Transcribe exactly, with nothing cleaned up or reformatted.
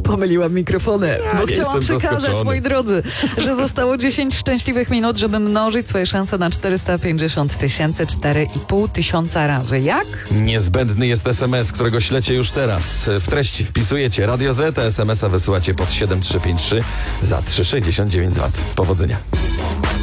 Pomyliłam mikrofony, Ja bo nie chciałam jestem przekazać, zaskoczony. moi drodzy, że zostało dziesięć szczęśliwych minut, żeby mnożyć swoje szanse na czterysta pięćdziesiąt tysięcy, cztery i pół tysiąca razy. Jak? Niezbędny jest es em es, którego ślecie już teraz. W treści wpisujecie Radio Z, a es em es a wysyłacie pod siedem trzy pięć trzy za trzy sześćdziesiąt dziewięć złotych. Powodzenia.